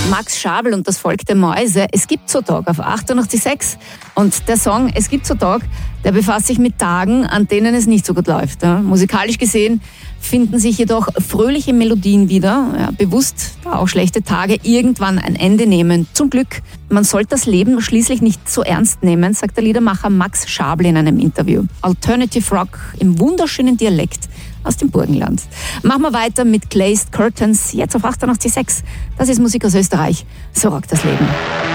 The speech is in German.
Max Schabel und das Volk der Mäuse. Es gibt so Tag auf 88,6. Und der Song Es gibt so Tag, der befasst sich mit Tagen, an denen es nicht so gut läuft. Ja. Musikalisch gesehen finden sich jedoch fröhliche Melodien wieder. Ja, bewusst, da auch schlechte Tage irgendwann ein Ende nehmen. Zum Glück, man sollte das Leben schließlich nicht so ernst nehmen, sagt der Liedermacher Max Schabel in einem Interview. Alternative Rock im wunderschönen Dialekt aus dem Burgenland. Machen wir weiter mit Glazed Curtains, jetzt auf 88,6. Das ist Musik aus Österreich. So rockt das Leben.